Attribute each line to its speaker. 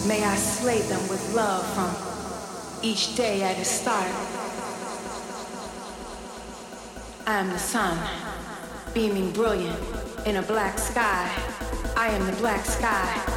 Speaker 1: May I slay them with love from each day at its start. I am the sun, beaming brilliant in a black sky. I am the black sky.